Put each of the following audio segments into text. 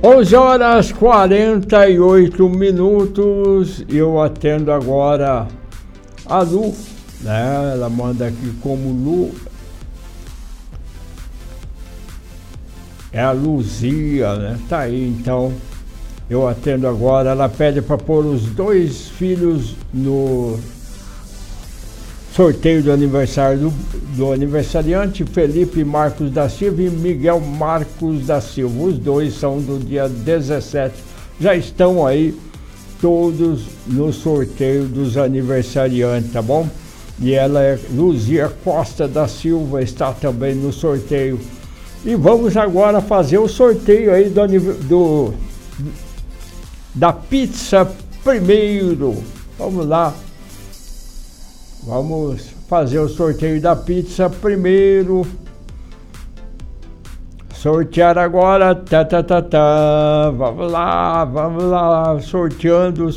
11h48. Eu atendo agora a Lu, né? Ela manda aqui como Lu. É a Luzia, né? Tá aí, então. Eu atendo agora. Ela pede para pôr os 2 filhos no sorteio do aniversário do aniversariante, Felipe Marcos da Silva e Miguel Marcos da Silva. Os 2 são do dia 17. Já estão aí todos no sorteio dos aniversariantes, tá bom? E ela é Luzia Costa da Silva, está também no sorteio. E vamos agora fazer o sorteio aí da pizza primeiro. Vamos lá. Vamos fazer o sorteio da pizza primeiro. Sortear agora. Vamos lá. Sorteando.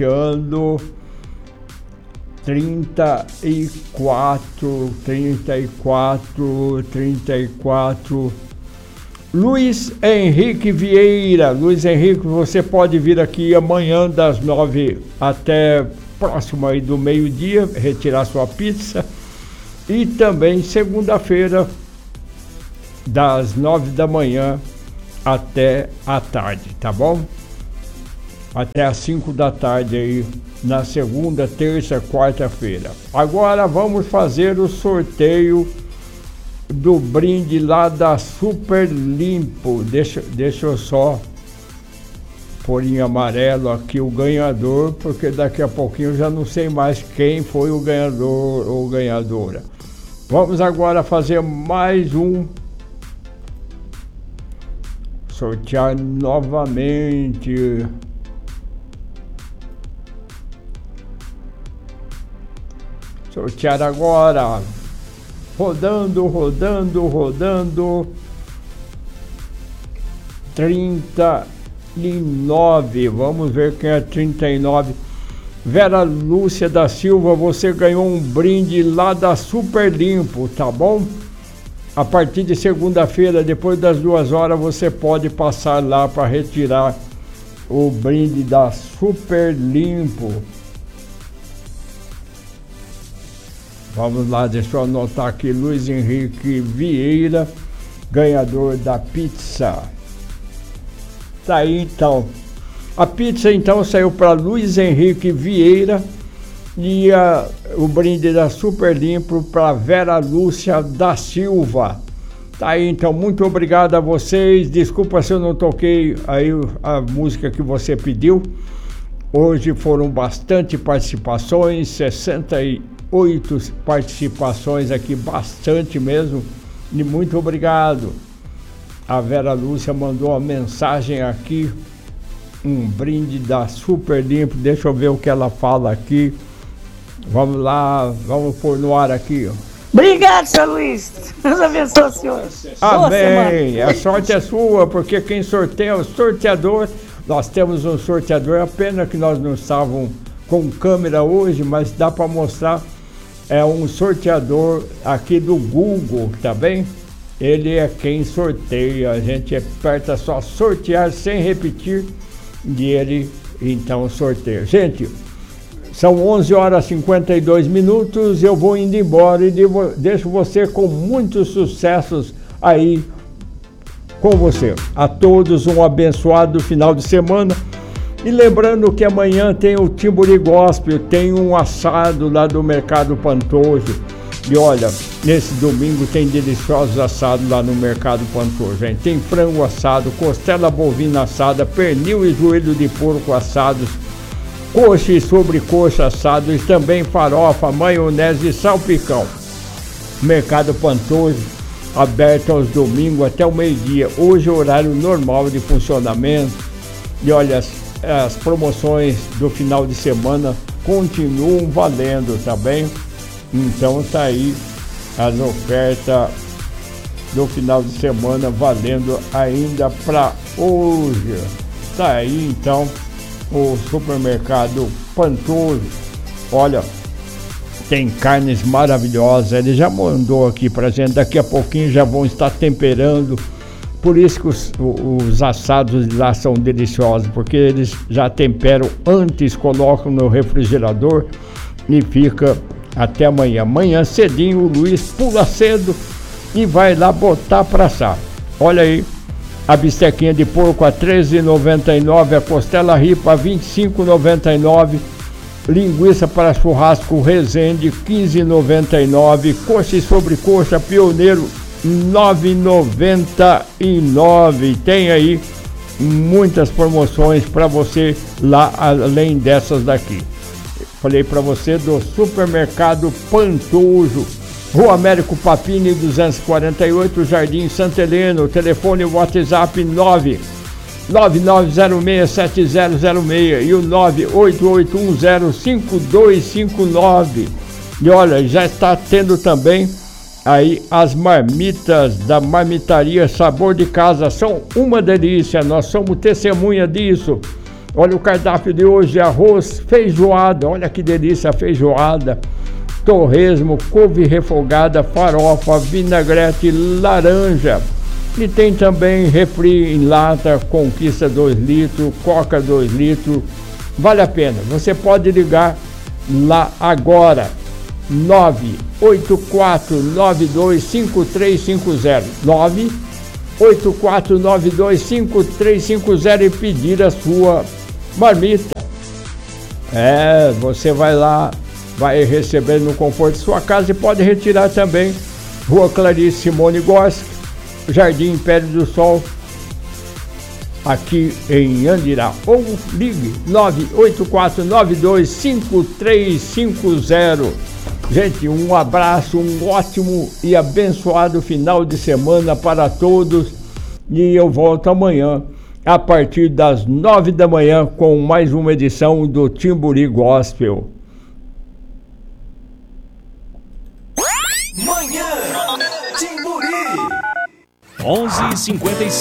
34. Luiz Henrique Vieira. Luiz Henrique, você pode vir aqui amanhã das 9 até próximo aí do meio-dia, retirar sua pizza. E também segunda-feira, das 9 da manhã até a tarde, tá bom? Até às 5 da tarde aí, na segunda, terça, quarta-feira. Agora vamos fazer o sorteio do brinde lá da Super Limpo. Deixa eu só pôr em amarelo aqui o ganhador, porque daqui a pouquinho eu já não sei mais quem foi o ganhador ou ganhadora. Vamos agora fazer mais um. Sortear novamente. Sortear agora. Rodando. 39. Vamos ver quem é 39. Vera Lúcia da Silva, você ganhou um brinde lá da Super Limpo, tá bom? A partir de segunda-feira, depois das 2 horas, você pode passar lá para retirar o brinde da Super Limpo. Vamos lá, deixa eu anotar aqui, Luiz Henrique Vieira, ganhador da pizza. Tá aí então. A pizza então saiu para Luiz Henrique Vieira e o brinde da Super Limpo para Vera Lúcia da Silva. Tá aí então, muito obrigado a vocês. Desculpa se eu não toquei aí a música que você pediu. Hoje foram bastante participações, 68 participações aqui, bastante mesmo. E muito obrigado. A Vera Lúcia mandou uma mensagem aqui, um brinde da Super Limpo. Deixa eu ver o que ela fala aqui. Vamos lá, vamos pôr no ar aqui. Obrigado, seu Luiz. Deus abençoe o senhor. Amém. A sorte é sua, porque quem sorteia é o sorteador. Nós temos um sorteador, é pena que nós não estávamos com câmera hoje, mas dá para mostrar. É um sorteador aqui do Google, tá bem? Ele é quem sorteia, a gente aperta só sortear sem repetir e ele então sorteia. Gente, são 11h52, eu vou indo embora e deixo você com muitos sucessos aí com você. A todos um abençoado final de semana. E lembrando que amanhã tem o Timburi Gospel, tem um assado lá do Mercado Pantojo. E olha, nesse domingo tem deliciosos assados lá no Mercado Pantojo, gente. Tem frango assado, costela bovina assada, pernil e joelho de porco assados, coxa e sobrecoxa assados, e também farofa, maionese e salpicão. Mercado Pantojo, aberto aos domingos até o meio-dia. Hoje é o horário normal de funcionamento. E olha, as promoções do final de semana continuam valendo, tá bem? Então tá aí as ofertas do final de semana valendo ainda para hoje. Tá aí então o supermercado Pantojo. Olha, tem carnes maravilhosas. Ele já mandou aqui pra gente. Daqui a pouquinho já vão estar temperando Por isso que os assados de lá são deliciosos, porque eles já temperam antes, colocam no refrigerador e fica até amanhã. Amanhã cedinho o Luiz pula cedo e vai lá botar para assar. Olha aí, a bistequinha de porco a R$ 13,99, a costela ripa a R$ 25,99, linguiça para churrasco Resende R$ 15,99, coxa e sobrecoxa Pioneiro R$ 9,99. Tem aí muitas promoções para você lá, além dessas daqui. Falei para você do supermercado Pantojo, Rua Américo Papini 248, Jardim Santa Helena. O telefone WhatsApp 999067006 e o 988105259. E olha, já está tendo também aí as marmitas da Marmitaria Sabor de Casa, são uma delícia, nós somos testemunha disso. Olha o cardápio de hoje: arroz, feijoada, olha que delícia a feijoada, torresmo, couve refogada, farofa, vinagrete, laranja. E tem também refri em lata, Conquista 2 litros, Coca 2 litros, vale a pena. Você pode ligar lá agora, 984925350, 984925350 e pedir a sua marmita. Você vai lá, vai receber no conforto de sua casa e pode retirar também. Rua Clarice Simone Gorski, Jardim Império do Sol, aqui em Andirá. Ou ligue 984925350. Gente, um abraço, um ótimo e abençoado final de semana para todos. E eu volto amanhã a partir das 9 da manhã com mais uma edição do Timburi Gospel. Manhã Timburi 11h55.